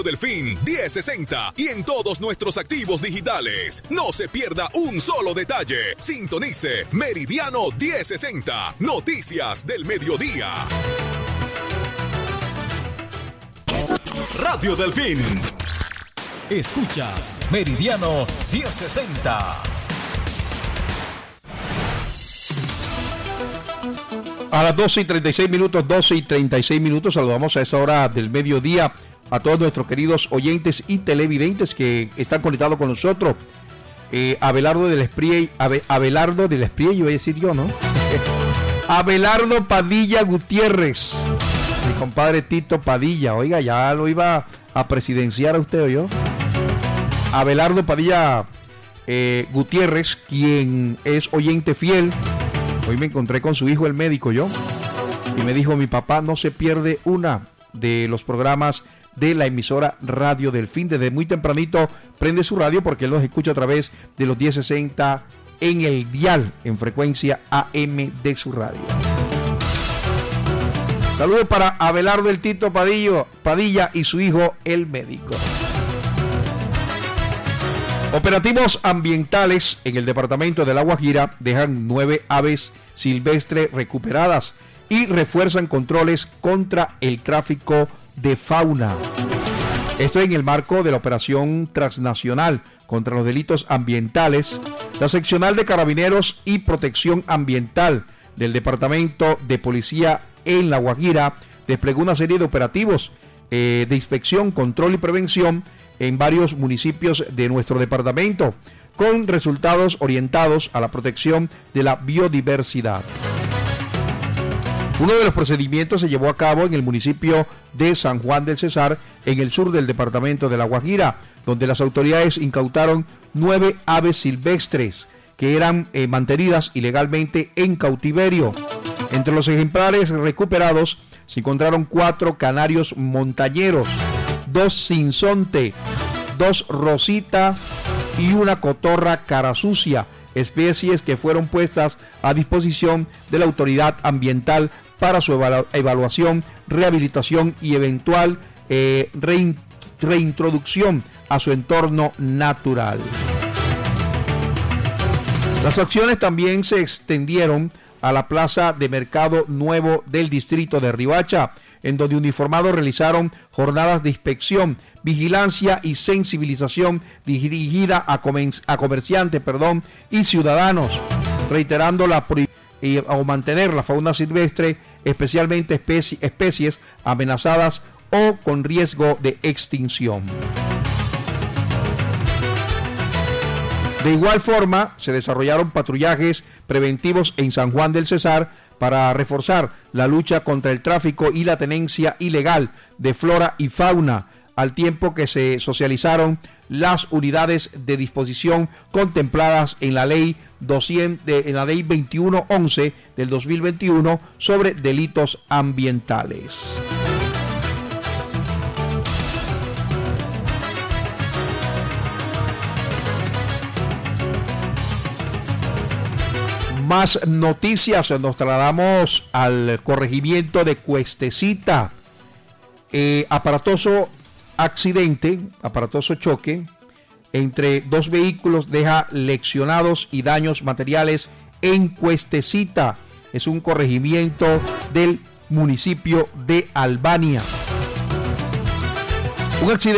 Delfín 1060 y en todos nuestros activos digitales. No se pierda un solo detalle. Sintonice Meridiano 1060, Noticias del Mediodía. Radio Delfín. Escuchas Meridiano 1060. A las 12:36 minutos, saludamos a esa hora del mediodía a todos nuestros queridos oyentes y televidentes que están conectados con nosotros. Abelardo del Espriey, yo voy a decir yo, ¿no? Abelardo Padilla Gutiérrez, mi compadre Tito Padilla, oiga, ya lo iba a presidenciar a usted o yo. Abelardo Padilla Gutiérrez, quien es oyente fiel. Hoy me encontré con su hijo, el médico, yo, y me dijo: mi papá no se pierde una de los programas de la emisora Radio Delfín. Desde muy tempranito prende su radio porque él los escucha a través de los 1060 en el dial, en frecuencia AM de su radio. Saludos para Abelardo el Tito Padilla y su hijo, el médico. Operativos ambientales en el departamento de La Guajira dejan 9 aves silvestres recuperadas y refuerzan controles contra el tráfico de fauna. Esto en el marco de la operación transnacional contra los delitos ambientales. La seccional de Carabineros y Protección Ambiental del Departamento de Policía en La Guajira desplegó una serie de operativos de inspección, control y prevención en varios municipios de nuestro departamento, con resultados orientados a la protección de la biodiversidad. Uno de los procedimientos se llevó a cabo en el municipio de San Juan del Cesar, en el sur del departamento de La Guajira, donde las autoridades incautaron 9 aves silvestres que eran mantenidas ilegalmente en cautiverio. Entre los ejemplares recuperados se encontraron 4 canarios montañeros, 2 sinsonte, 2 rosita y una cotorra cara sucia, especies que fueron puestas a disposición de la autoridad ambiental para su evaluación, rehabilitación y eventual reintroducción a su entorno natural. Las acciones también se extendieron a la plaza de mercado nuevo del distrito de Riohacha, en donde uniformados realizaron jornadas de inspección, vigilancia y sensibilización dirigida a comerciantes y ciudadanos, reiterando o mantener la fauna silvestre, especialmente especies amenazadas o con riesgo de extinción. De igual forma, se desarrollaron patrullajes preventivos en San Juan del Cesar para reforzar la lucha contra el tráfico y la tenencia ilegal de flora y fauna, al tiempo que se socializaron las unidades de disposición contempladas en la ley 2111 del 2021 sobre delitos ambientales. Más noticias, nos trasladamos al corregimiento de Cuestecita. Aparatoso choque entre 2 vehículos deja lesionados y daños materiales en Cuestecita. Es un corregimiento del municipio de Albania. Un accidente